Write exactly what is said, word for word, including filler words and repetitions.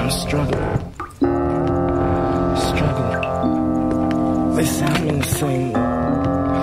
I'm struggling, struggling. They sound in the same way.